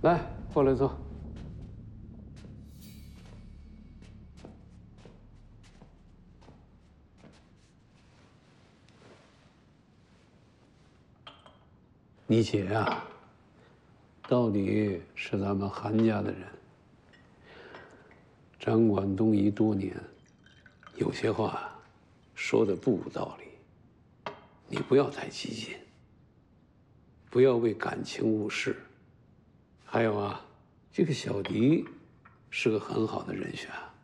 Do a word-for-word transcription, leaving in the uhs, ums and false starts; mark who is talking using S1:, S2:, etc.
S1: 来，过来坐。你姐呀，到底是咱们韩家的人，掌管东夷多年，有些话说的不无道理。你不要太激进，不要为感情误事。还有啊，这个小迪是个很好的人选。